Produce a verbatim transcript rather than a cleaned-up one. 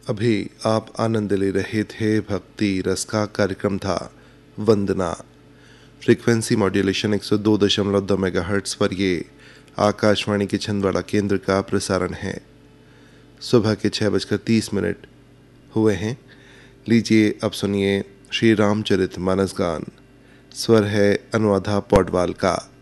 अभी आप आनंद ले रहे थे भक्ति रस का कार्यक्रम था वंदना। फ्रीक्वेंसी मॉड्यूलेशन एक सौ दो दशमलव दो मेगाहर्ट्ज़ पर ये आकाशवाणी के छिंदवाड़ा केंद्र का प्रसारण है। सुबह के छः बजकर तीस मिनट हुए हैं। लीजिए अब सुनिए श्री रामचरित मानस गान। स्वर है अनुराधा पौडवाल का।